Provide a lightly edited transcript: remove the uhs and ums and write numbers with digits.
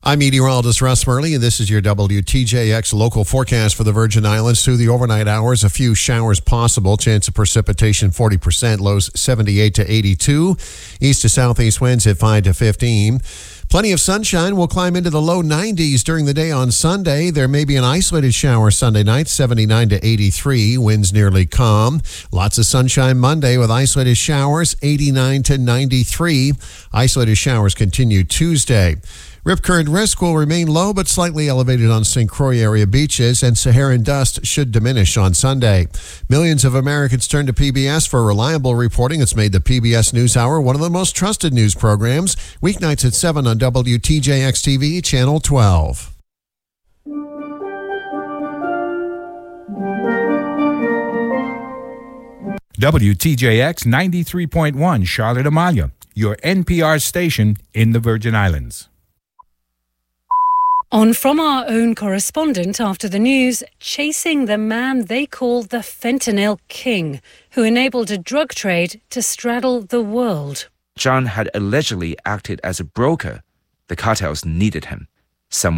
I'm meteorologist Russ Murley, and this is your WTJX local forecast for the Virgin Islands. Through the overnight hours, a few showers possible. Chance of precipitation 40%, lows 78 to 82. East to southeast winds at 5 to 15. Plenty of sunshine. We'll climb into the low 90s during the day on Sunday. There may be an isolated shower Sunday night, 79 to 83. Winds nearly calm. Lots of sunshine Monday with isolated showers, 89 to 93. Isolated showers continue Tuesday. Rip current risk will remain low but slightly elevated on St. Croix area beaches, and Saharan dust should diminish on Sunday. Millions of Americans turn to PBS for reliable reporting. It's made the PBS NewsHour one of the most trusted news programs. Weeknights at 7 on WTJX-TV, Channel 12. WTJX 93.1 Charlotte Amalia, your NPR station in the Virgin Islands. On From Our Own correspondent after the news, chasing the man they call the Fentanyl King, who enabled a drug trade to straddle the world. John had allegedly acted as a broker. The cartels needed him.